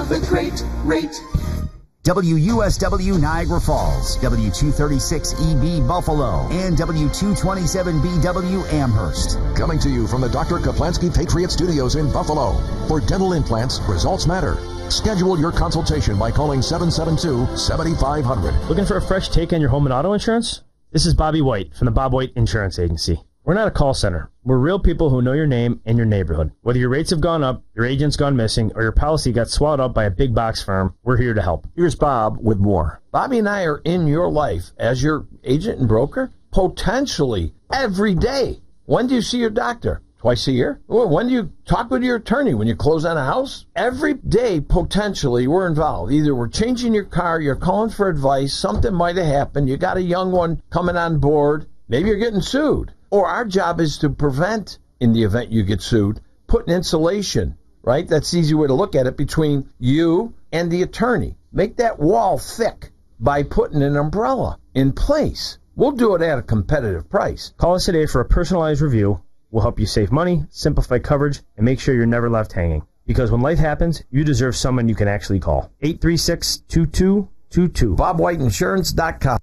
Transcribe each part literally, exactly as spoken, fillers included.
the great rate. W U S W Niagara Falls, W two thirty-six E B Buffalo, and W two twenty-seven B W Amherst. Coming to you from the Doctor Kaplansky Patriot Studios in Buffalo. For dental implants, results matter. Schedule your consultation by calling seven seven two, seven five zero zero. Looking for a fresh take on your home and auto insurance? This is Bobby White from the Bob White Insurance Agency. We're not a call center. We're real people who know your name and your neighborhood. Whether your rates have gone up, your agent's gone missing, or your policy got swallowed up by a big box firm, we're here to help. Here's Bob with more. Bobby and I are in your life as your agent and broker, potentially every day. When do you see your doctor? Twice a year? When do you talk with your attorney? When you close on a house? Every day, potentially, we're involved. Either we're changing your car, you're calling for advice, something might have happened, you got a young one coming on board, maybe you're getting sued. Or our job is to prevent, in the event you get sued, putting insulation, right? That's the easy way to look at it, between you and the attorney. Make that wall thick by putting an umbrella in place. We'll do it at a competitive price. Call us today for a personalized review. We'll help you save money, simplify coverage, and make sure you're never left hanging. Because when life happens, you deserve someone you can actually call. eight three six, two two two two. bob white insurance dot com.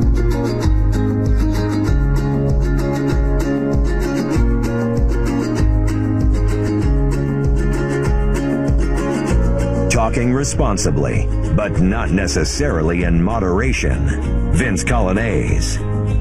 Talking responsibly, but not necessarily in moderation. Vince Colonnese.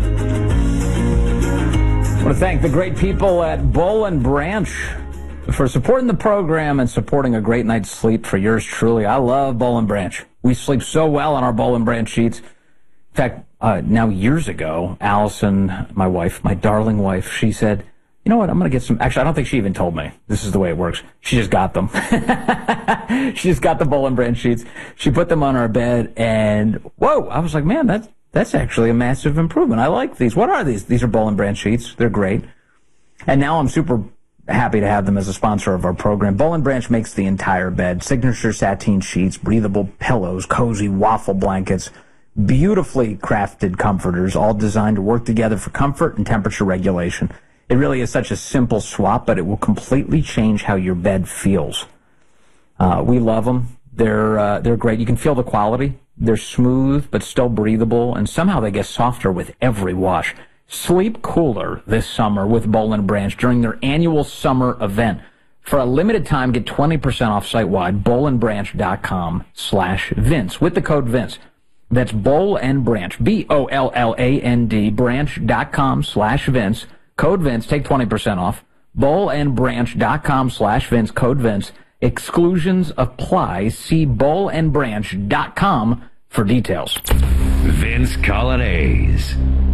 I want to thank the great people at Boll and Branch for supporting the program and supporting a great night's sleep for yours truly. I love Boll and Branch. We sleep so well on our Boll and Branch sheets. In fact, uh, now years ago, Allison, my wife, my darling wife, she said, you know what, I'm going to get some. Actually, I don't think she even told me. This is the way it works. She just got them. She just got the Boll and Branch sheets. She put them on our bed, and whoa, I was like, man, that's, that's actually a massive improvement. I like these. What are these? These are Boll and Branch sheets. They're great. And now I'm super happy to have them as a sponsor of our program. Boll and Branch makes the entire bed. Signature sateen sheets, breathable pillows, cozy waffle blankets, beautifully crafted comforters, all designed to work together for comfort and temperature regulation. It really is such a simple swap, but it will completely change how your bed feels. Uh, we love them. They're, uh, they're great. You can feel the quality. They're smooth, but still breathable, and somehow they get softer with every wash. Sleep cooler this summer with Boll and Branch during their annual summer event. For a limited time, get twenty percent off site-wide, bollandbranch.com slash Vince, with the code Vince. That's Boll and Branch, B O L L A N D, branch.com slash Vince. Code Vince, take twenty percent off. bollandbranch.com slash Vince, code Vince. Exclusions apply. See boll and branch dot com for details. Vince Colonnese.